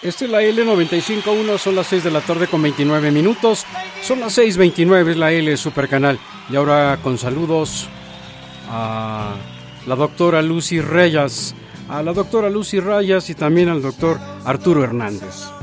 Esta es la L95.1, son las 6 de la tarde con 29 minutos. Son las 6:29, es la L Supercanal. Y ahora con saludos a la doctora Lucy Reyes, y también al doctor Arturo Hernández.